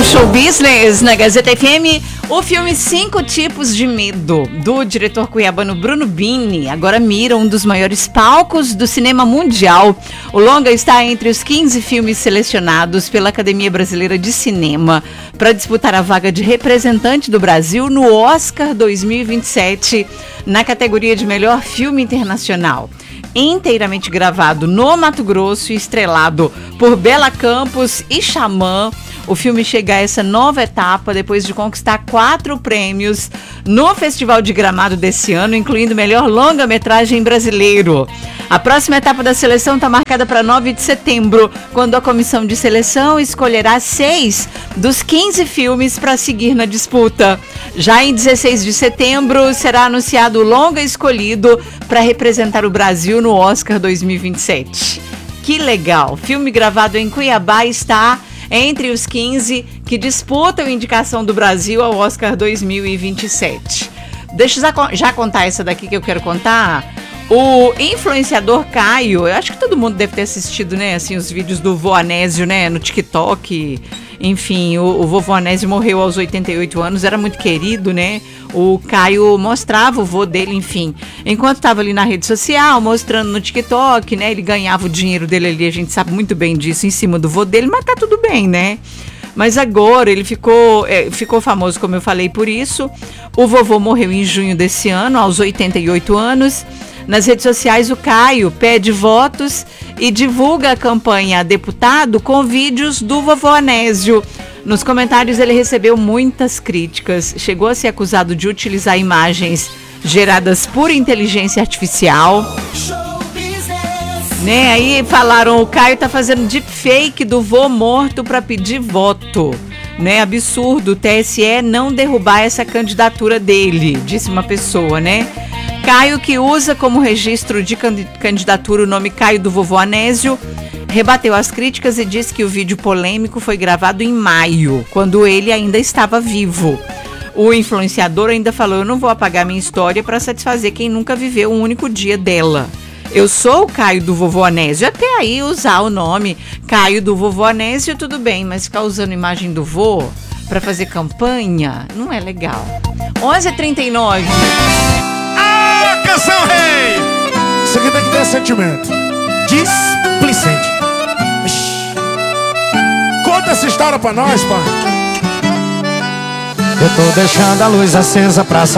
Show Business na Gazeta FM. O filme 5 Tipos de Medo, do diretor cuiabano Bruno Bini, agora mira um dos maiores palcos do cinema mundial. O longa está entre os 15 filmes selecionados pela Academia Brasileira de Cinema para disputar a vaga de representante do Brasil no Oscar 2027, na categoria de melhor filme internacional. Inteiramente gravado no Mato Grosso e estrelado por Bela Campos e Xamã, o filme chega a essa nova etapa depois de conquistar 4 prêmios no Festival de Gramado desse ano, incluindo o melhor longa-metragem brasileiro. A próxima etapa da seleção está marcada para 9 de setembro, quando a comissão de seleção escolherá 6 dos 15 filmes para seguir na disputa. Já em 16 de setembro, será anunciado o longa escolhido para representar o Brasil no Oscar 2027. Que legal! Filme gravado em Cuiabá está entre os 15 que disputam a indicação do Brasil ao Oscar 2027. Deixa eu já contar essa daqui que eu quero contar. O influenciador Caio, eu acho que todo mundo deve ter assistido, né, assim, os vídeos do vô Anésio, né, no TikTok. Enfim, o vovô Anésio morreu aos 88 anos, era muito querido, né? O Caio mostrava o vô dele, enfim. Enquanto estava ali na rede social, mostrando no TikTok, né? Ele ganhava o dinheiro dele ali, a gente sabe muito bem disso, em cima do vô dele, mas tá tudo bem, né? Mas agora ele ficou famoso, como eu falei, por isso. O vovô morreu em junho desse ano, aos 88 anos. Nas redes sociais, o Caio pede votos e divulga a campanha a deputado com vídeos do vovô Anésio. Nos comentários, ele recebeu muitas críticas. Chegou a ser acusado de utilizar imagens geradas por inteligência artificial. Né? Aí falaram, o Caio tá fazendo deepfake do vô morto para pedir voto. Né? Absurdo, o TSE não derrubar essa candidatura dele, disse uma pessoa, né? Caio, que usa como registro de candidatura o nome Caio do vovô Anésio, rebateu as críticas e disse que o vídeo polêmico foi gravado em maio, quando ele ainda estava vivo. O influenciador ainda falou: eu não vou apagar minha história para satisfazer quem nunca viveu um único dia dela. Eu sou o Caio do vovô Anésio. Até aí usar o nome Caio do vovô Anésio, tudo bem, mas ficar usando imagem do vô para fazer campanha não é legal. 11h39. Canção rei! Isso aqui tem que ter sentimento. Displicente. Conta essa história pra nós, pai. Eu tô deixando a luz acesa pra